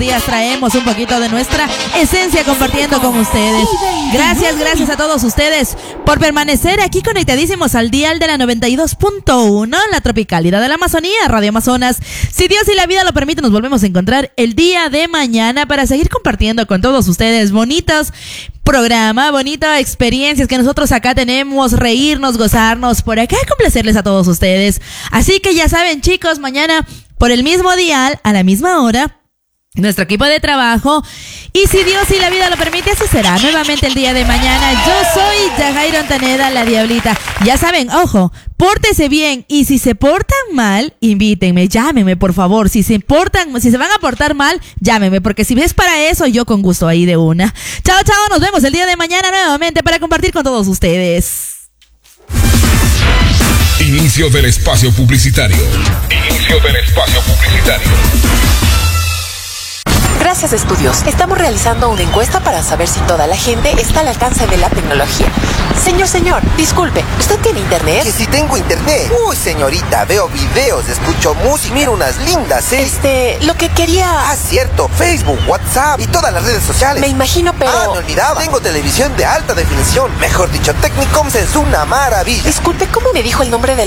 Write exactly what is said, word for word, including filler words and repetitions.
días traemos un poquito de nuestra esencia compartiendo con ustedes. Gracias, gracias a todos ustedes por permanecer aquí conectadísimos al dial de la noventa y dos punto uno, la tropicalidad de la Amazonía, Radio Amazonas. Si Dios y la vida lo permiten, nos volvemos a encontrar el día de mañana para seguir compartiendo con todos ustedes bonitos programa, bonita experiencias que nosotros acá tenemos, reírnos, gozarnos, por acá complacerles a todos ustedes. Así que ya saben, chicos, mañana por el mismo dial, a la misma hora, nuestro equipo de trabajo, y si Dios y la vida lo permite, así será nuevamente el día de mañana. Yo soy Yajaira Ontaneda, la Diablita. Ya saben, ojo, pórtese bien, y si se portan mal, invítenme, llámenme por favor. Si se portan, si se van a portar mal, llámenme, porque si ves para eso, yo con gusto ahí de una. Chao, chao, nos vemos el día de mañana nuevamente para compartir con todos ustedes. Inicio del espacio publicitario. Inicio del espacio publicitario. Gracias, estudios. Estamos realizando una encuesta para saber si toda la gente está al alcance de la tecnología. Señor, señor, disculpe, ¿usted tiene internet? Que si tengo internet. Uy, señorita, veo videos, escucho música, miro unas lindas, ¿eh? Este, lo que quería... Ah, cierto, Facebook, WhatsApp y todas las redes sociales. Me imagino, pero... Ah, me olvidaba. Tengo televisión de alta definición. Mejor dicho, Technicoms es una maravilla. Disculpe, ¿cómo me dijo el nombre de la